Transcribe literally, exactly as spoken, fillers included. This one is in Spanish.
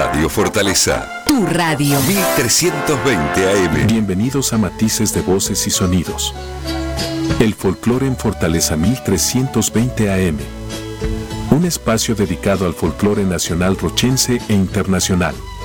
Radio Fortaleza. Tu radio. mil trescientos veinte A M. Bienvenidos a Matices de Voces y Sonidos. El folclore en Fortaleza mil trescientos veinte A M. Un espacio dedicado al folclore nacional rochense e internacional.